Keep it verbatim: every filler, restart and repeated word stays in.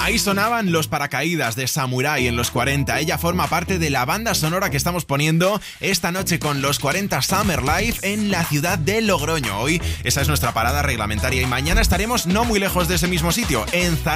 Ahí sonaban Los Paracaídas de Samurai en los cuarenta. Ella forma parte de la banda sonora que estamos poniendo esta noche con los cuarenta Summer Life en la ciudad de Logroño. Hoy esa es nuestra parada reglamentaria y mañana estaremos no muy lejos de ese mismo sitio, en Zaragoza.